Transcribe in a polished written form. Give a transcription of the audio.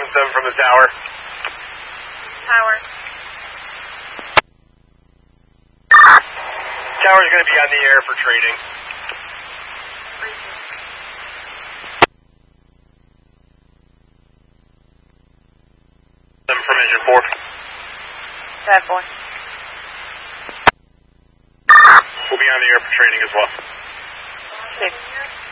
7 from the tower. Tower. Tower's going to be on the air for trading. From engine 4. Bad boy. We'll be on the air for training as well. 6.